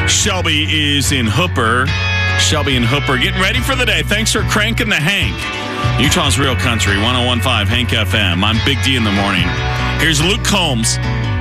Shelby is in Hooper. Shelby and Hooper getting ready for the day. Thanks for cranking the Hank. Utah's Real Country, 101.5 Hank FM. I'm Big D in the morning. Here's Luke Combs.